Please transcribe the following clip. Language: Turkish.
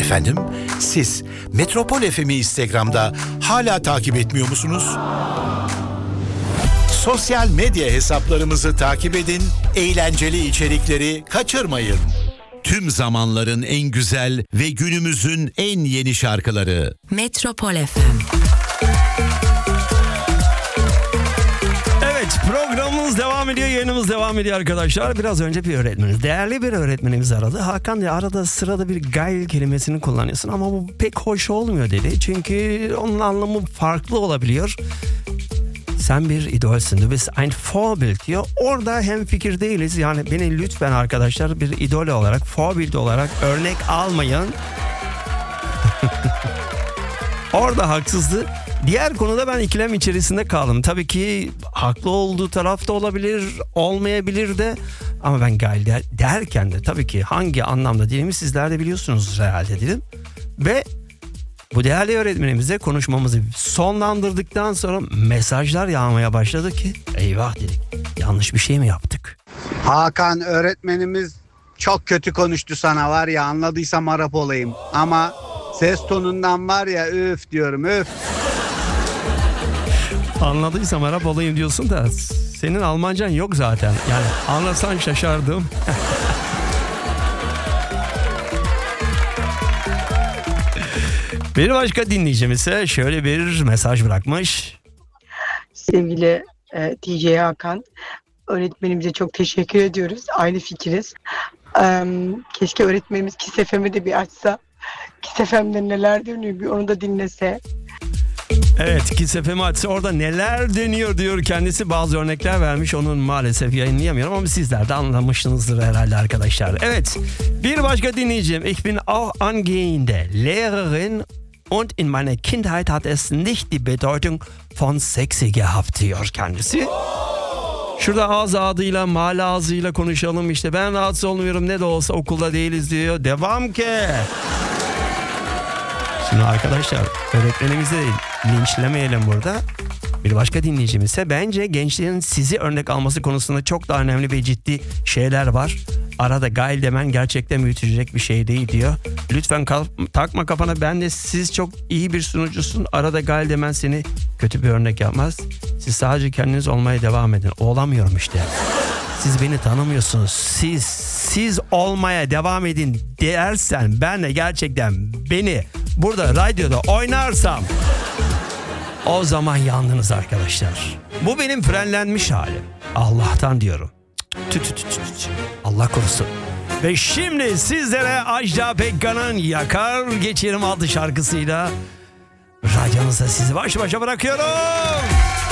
Efendim, siz Metropol FM'i Instagram'da hala takip etmiyor musunuz? Sosyal medya hesaplarımızı takip edin, eğlenceli içerikleri kaçırmayın. Tüm zamanların en güzel ve günümüzün en yeni şarkıları. Metropol FM. Evet, programımız devam ediyor, yayınımız devam ediyor arkadaşlar. Biraz önce bir öğretmenimiz, değerli bir öğretmenimiz aradı. Hakan ya, arada sırada bir geil kelimesini kullanıyorsun ama bu pek hoş olmuyor dedi. Çünkü onun anlamı farklı olabiliyor. Sen bir idolsün, du bist ein Vorbild diyor. Orada hemfikir değiliz. Yani beni lütfen arkadaşlar bir idol olarak, Vorbild olarak örnek almayın. Orada haksızdı. Diğer konuda ben ikilem içerisinde kaldım. Tabii ki haklı olduğu taraf da olabilir, olmayabilir de. Ama ben geil derken de tabii ki hangi anlamda dediğimi sizler de biliyorsunuz herhalde dedim. Ve bu değerli öğretmenimize konuşmamızı sonlandırdıktan sonra mesajlar yağmaya başladı ki eyvah dedik, yanlış bir şey mi yaptık? Hakan öğretmenimiz çok kötü konuştu sana, var ya, anladıysam Arap olayım. Ama ses tonundan var ya, üf diyorum, üf. Anladıysam Arap olayım diyorsun da senin Almancan yok zaten. Yani anlasan şaşardım. Bir başka dinleyicimiz ise şöyle bir mesaj bırakmış. Sevgili DJ Hakan, öğretmenimize çok teşekkür ediyoruz. Aynı fikiriz. Keşke öğretmenimiz Kiss FM'i de bir açsa. Kiss FM'de neler dönüyor bir onu da dinlese. Evet, Kiss FM'i açsa orada neler dönüyor diyor kendisi. Bazı örnekler vermiş, onun maalesef yayınlayamıyorum ama sizler de anlamışsınızdır herhalde arkadaşlar. Evet, bir başka dinleyicim. Ich bin auch angehende Lehrerin und in meiner Kindheit hat es nicht die Bedeutung von sexy gehabt diyor kendisi. Şurada ağız adıyla, mal ağzıyla konuşalım işte. Ben rahatsız olmuyorum, ne de olsa okulda değiliz diyor. Devam ki. Şimdi arkadaşlar, öğretmenimizi de linçlemeyelim burada. Bir başka dinleyicimiz ise bence gençlerin sizi örnek alması konusunda çok daha önemli ve ciddi şeyler var. Arada geil demen gerçekten büyütecek bir şey değil diyor. Lütfen takma kafana, ben de siz çok iyi bir sunucusun. Arada geil demen seni kötü bir örnek yapmaz. Siz sadece kendiniz olmaya devam edin. Olamıyorum işte. Siz beni tanımıyorsunuz. Siz olmaya devam edin dersen ben de gerçekten beni burada radyoda oynarsam o zaman yandınız arkadaşlar. Bu benim frenlenmiş halim. Allah'tan diyorum. Allah korusun. Ve şimdi sizlere Ajda Pekkan'ın Yakar Geçerim adlı şarkısıyla radyonuzda sizi baş başa bırakıyorum.